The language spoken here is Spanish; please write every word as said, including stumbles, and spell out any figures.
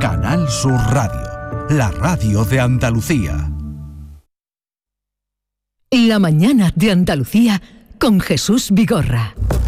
Canal Sur Radio, la radio de Andalucía. La mañana de Andalucía con Jesús Vigorra.